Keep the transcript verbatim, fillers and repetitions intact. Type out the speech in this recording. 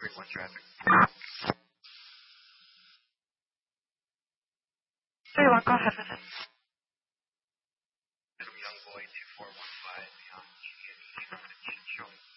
Three one traffic. three one, go ahead with it. Young boy two four one five beyond G N E showing